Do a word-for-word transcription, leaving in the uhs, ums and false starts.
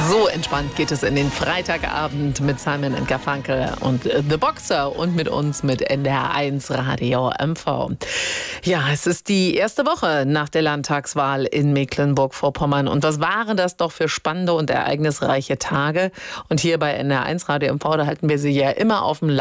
So entspannt geht es in den Freitagabend mit Simon and Garfunkel und The Boxer und mit uns mit N D R eins Radio M V. Ja, es ist die erste Woche nach der Landtagswahl in Mecklenburg-Vorpommern. Und was waren das doch für spannende und ereignisreiche Tage? Und hier bei N D R eins Radio M V, da halten wir Sie ja immer auf dem